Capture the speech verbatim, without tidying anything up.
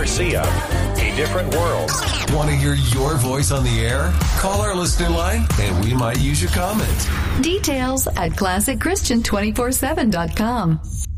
Garcia. A different world. Want to hear your voice on the air? Call our listener line and we might use your comment. Details at classic christian two forty-seven dot com.